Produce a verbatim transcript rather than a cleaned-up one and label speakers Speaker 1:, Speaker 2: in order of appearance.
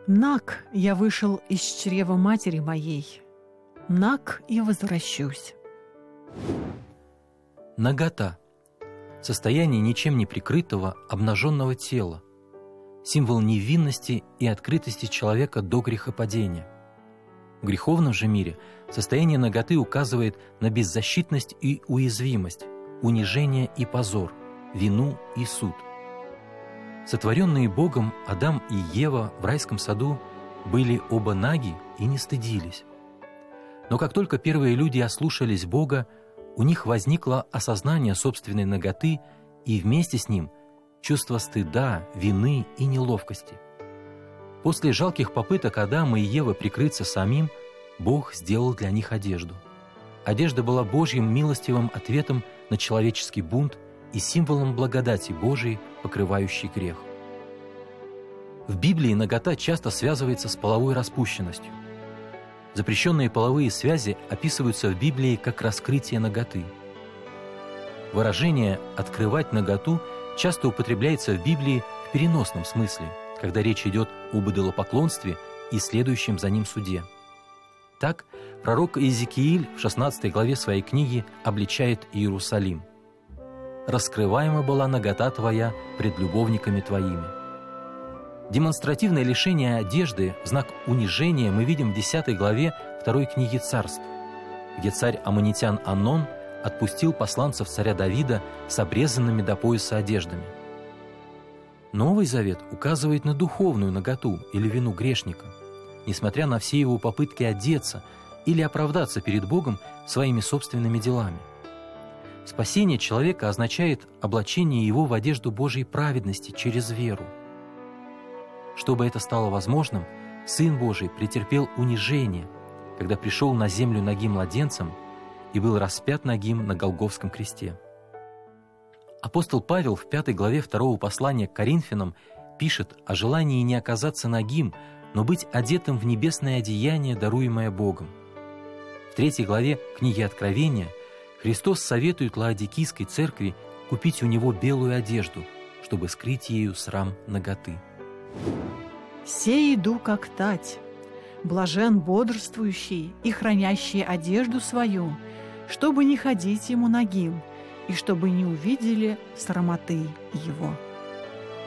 Speaker 1: Наг я вышел из чрева матери моей, наг и возвращусь.
Speaker 2: Нагота – состояние ничем не прикрытого, обнаженного тела, символ невинности и открытости человека до грехопадения. В греховном же мире состояние наготы указывает на беззащитность и уязвимость, унижение и позор, вину и суд. Сотворенные Богом Адам и Ева в райском саду были оба наги и не стыдились. Но как только первые люди ослушались Бога, у них возникло осознание собственной наготы и вместе с ним чувство стыда, вины и неловкости. После жалких попыток Адама и Евы прикрыться самим, Бог сделал для них одежду. Одежда была Божьим милостивым ответом на человеческий бунт и символом благодати Божией, покрывающей грех. В Библии нагота часто связывается с половой распущенностью. Запрещенные половые связи описываются в Библии как раскрытие наготы. Выражение «открывать наготу» часто употребляется в Библии в переносном смысле, когда речь идет об идолопоклонстве и следующем за ним суде. Так, пророк Иезекииль в шестнадцатой главе своей книги обличает Иерусалим. «Раскрываема была нагота твоя пред любовниками твоими». Демонстративное лишение одежды в знак унижения мы видим в десятой главе второй книги Царств, где царь аммонитян Онон отпустил посланцев царя Давида с обрезанными до пояса одеждами. Новый Завет указывает на духовную наготу или вину грешника, несмотря на все его попытки одеться или оправдаться перед Богом своими собственными делами. Спасение человека означает облачение его в одежду Божьей праведности через веру. Чтобы это стало возможным, Сын Божий претерпел унижение, когда пришел на землю нагим младенцем и был распят нагим на Голгофском кресте. Апостол Павел в пятой главе второго послания к Коринфянам пишет о желании не оказаться нагим, но быть одетым в небесное одеяние, даруемое Богом. В третьей главе книги Откровения Христос советует Лаодикийской церкви купить у Него белую одежду, чтобы скрыть ею срам наготы.
Speaker 1: «Сей иду, как тать, блажен бодрствующий и хранящий одежду свою, чтобы не ходить ему нагим, и чтобы не увидели срамоты его».